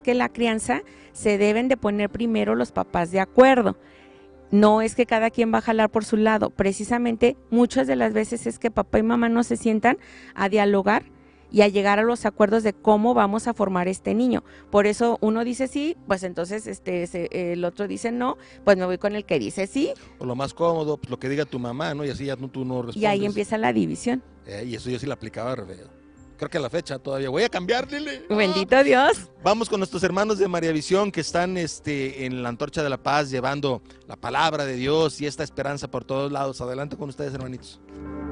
que la crianza se deben de poner primero los papás de acuerdo. No es que cada quien va a jalar por su lado, precisamente muchas de las veces es que papá y mamá no se sientan a dialogar y a llegar a los acuerdos de cómo vamos a formar este niño. Por eso uno dice sí, pues entonces el otro dice no, pues me voy con el que dice sí. O lo más cómodo, pues lo que diga tu mamá, ¿no? Y así ya tú no respondes. Y ahí empieza la división. Y eso yo sí la aplicaba re feo. Creo que a la fecha todavía. Voy a cambiar, Lili. Bendito Dios. Vamos con nuestros hermanos de María Visión que están en la Antorcha de la Paz llevando la palabra de Dios y esta esperanza por todos lados. Adelante con ustedes, hermanitos.